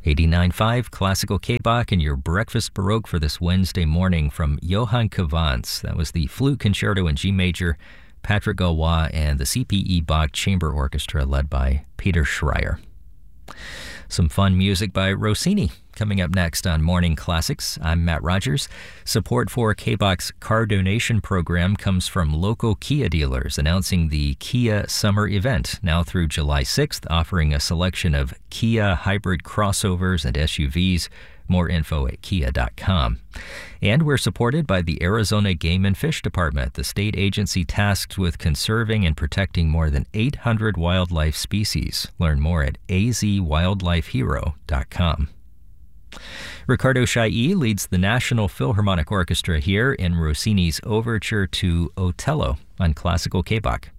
89.5 Classical K-Bach and your Breakfast Baroque for this Wednesday morning from Johann Cavans. That was the Flute Concerto in G Major, Patrick Gaulois, and the CPE Bach Chamber Orchestra led by Peter Schreier. Some fun music by Rossini coming up next on Morning Classics. I'm Matt Rogers. Support for K-Bach's car donation program comes from local Kia dealers announcing the Kia Summer Event now through July 6th, offering a selection of Kia hybrid crossovers and SUVs. More info at kia.com. And we're supported by the Arizona Game and Fish Department, the state agency tasked with conserving and protecting more than 800 wildlife species. Learn more at azwildlifehero.com. Riccardo Chailly leads the National Philharmonic Orchestra here in Rossini's overture to Otello on Classical K-Bach.